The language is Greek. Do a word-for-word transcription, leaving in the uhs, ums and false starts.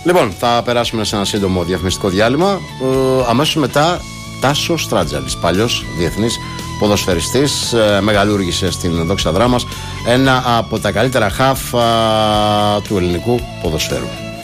Λοιπόν, θα περάσουμε σε ένα σύντομο διαφημιστικό διάλειμμα. Ε, αμέσως μετά, Τάσος Στράτζαλης, παλιός διεθνής ποδοσφαιριστής, ε, μεγαλούργησε στην δόξα δράμας, ένα από τα καλύτερα χαφ α, του ελληνικού ποδοσφαίρου.